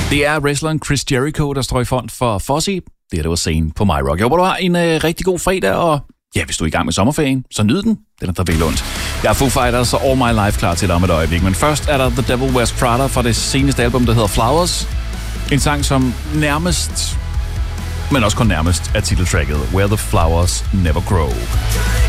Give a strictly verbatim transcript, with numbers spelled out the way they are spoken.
Det er wrestleren Chris Jericho, der står i front for Fozzy. Det her, det var scenen på My Rock. Jeg håber, du har en øh, rigtig god fredag, og ja, hvis du er i gang med sommerferien, så nyd den. Den er der vel ondt. Jeg er Foo Fighters og All My Life klar til dig om et øjeblik. Men først er der The Devil Wears Prada fra det seneste album, der hedder Flowers. En sang, som nærmest, men også kun nærmest, er titeltracket Where the Flowers Never Grow.